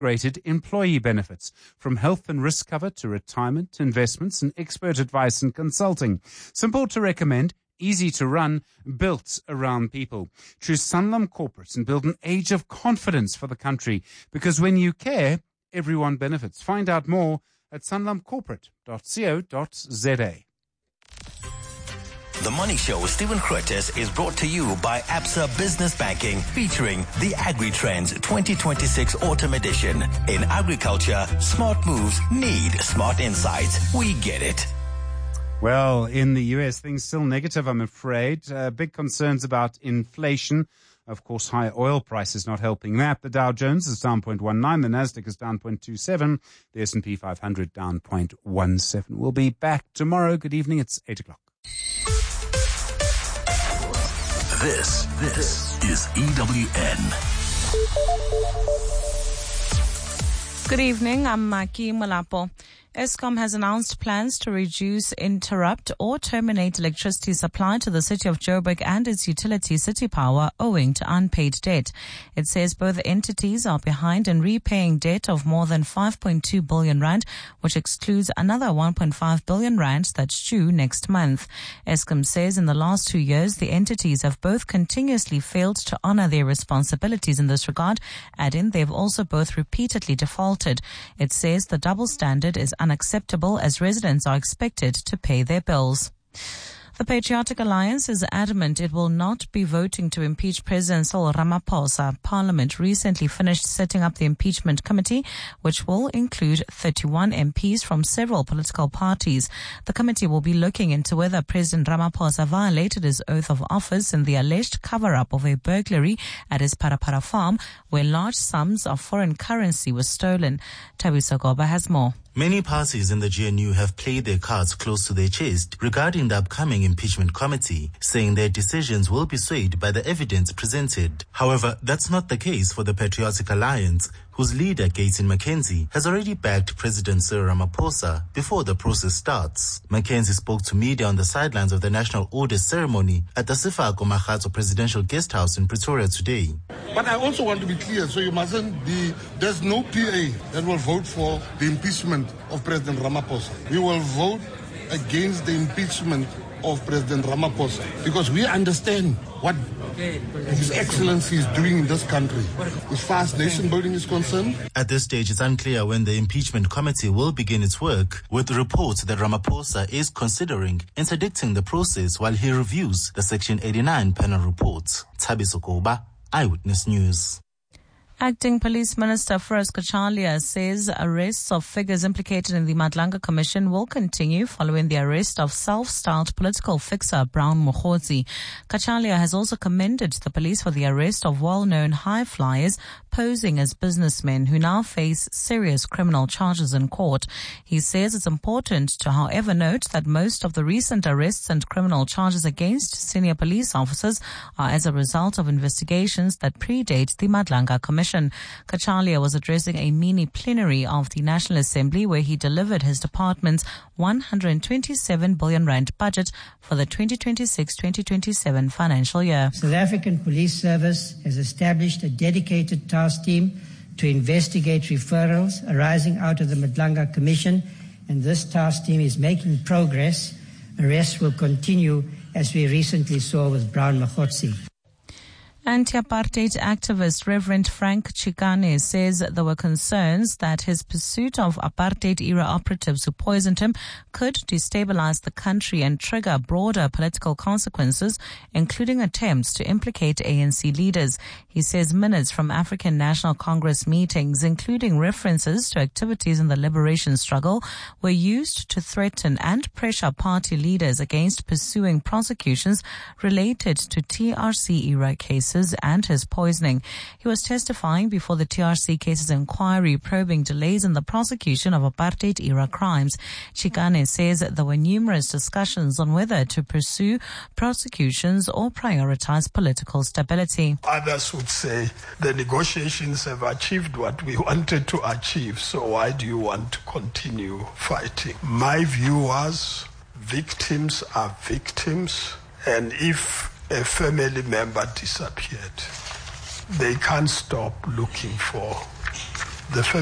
integrated employee benefits, from health and risk cover to retirement, investments, and expert advice and consulting. Simple to recommend, easy to run, built around people. Choose Sanlam Corporate and build an age of confidence for the country, because when you care, everyone benefits. Find out more at sanlamcorporate.co.za. The Money Show with Stephen Curtis is brought to you by Absa Business Banking, featuring the Agri-Trends 2026 Autumn Edition. In agriculture, smart moves need smart insights. We get it. Well, in the US, things still negative, I'm afraid. Big concerns about inflation. Of course, high oil prices not helping that. The Dow Jones is down 0.19. The Nasdaq is down 0.27. The S&P 500 down 0.17. We'll be back tomorrow. Good evening. It's 8 o'clock. This is EWN. Good evening, I'm Maki Malapo. Eskom has announced plans to reduce, interrupt or terminate electricity supply to the city of Joburg and its utility City Power owing to unpaid debt. It says both entities are behind in repaying debt of more than 5.2 billion rand, which excludes another 1.5 billion rand that's due next month. Eskom says in the last 2 years, the entities have both continuously failed to honor their responsibilities in this regard, adding they've also both repeatedly defaulted. It says the double standard is unacceptable as residents are expected to pay their bills. The Patriotic Alliance is adamant it will not be voting to impeach President Cyril Ramaphosa. Parliament recently finished setting up the impeachment committee, which will include 31 MPs from several political parties. The committee will be looking into whether President Ramaphosa violated his oath of office in the alleged cover-up of a burglary at his Parapara farm, where large sums of foreign currency were stolen. Thabiso Goba has more. Many parties in the GNU have played their cards close to their chest regarding the upcoming impeachment committee, saying their decisions will be swayed by the evidence presented. However, that's not the case for the Patriotic Alliance, whose leader, Gayton McKenzie, has already backed President Cyril Ramaphosa before the process starts. McKenzie spoke to media on the sidelines of the National Order ceremony at the Sefako Makgatho Presidential Guest House in Pretoria today. But I also want to be clear, so you mustn't be, there's no PA that will vote for the impeachment of President Ramaphosa. We will vote against the impeachment of President Ramaphosa because we understand what His Excellency is doing in this country as far as nation building is concerned. At this stage, it's unclear when the impeachment committee will begin its work, with reports that Ramaphosa is considering interdicting the process while he reviews the Section 89 panel reports. Thabiso Goba, Eyewitness News. Acting Police Minister Feroz Kachalia says arrests of figures implicated in the Madlanga Commission will continue following the arrest of self-styled political fixer Brown Mokgotsi. Kachalia has also commended the police for the arrest of well-known high flyers posing as businessmen who now face serious criminal charges in court. He says it's important to, however, note that most of the recent arrests and criminal charges against senior police officers are as a result of investigations that predate the Madlanga Commission. Kachalia was addressing a mini plenary of the National Assembly where he delivered his department's 127 billion rand budget for the 2026-2027 financial year. South African Police Service has established a dedicated task team to investigate referrals arising out of the Madlanga Commission, and this task team is making progress. Arrests will continue, as we recently saw with Brown Mokgotsi. Anti-apartheid activist Reverend Frank Chikane says there were concerns that his pursuit of apartheid-era operatives who poisoned him could destabilize the country and trigger broader political consequences, including attempts to implicate ANC leaders. He says minutes from African National Congress meetings, including references to activities in the liberation struggle, were used to threaten and pressure party leaders against pursuing prosecutions related to TRC-era cases and his poisoning. He was testifying before the TRC cases inquiry probing delays in the prosecution of apartheid-era crimes. Chikane says there were numerous discussions on whether to pursue prosecutions or prioritize political stability. Others would say the negotiations have achieved what we wanted to achieve, so why do you want to continue fighting? My view was victims are victims, and if a family member disappeared, they can't stop looking for the